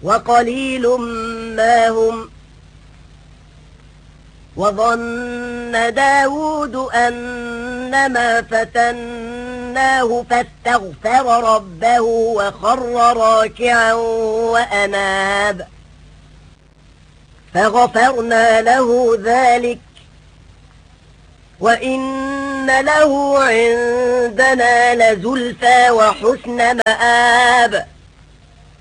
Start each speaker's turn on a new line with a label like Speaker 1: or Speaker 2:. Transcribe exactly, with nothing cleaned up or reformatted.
Speaker 1: وقليل ما هم. وظن داود أنما فتناه فاستغفر ربه وخر راكعا وأناب فغفرنا له ذلك وإن له عندنا لزلفى وحسن مآب.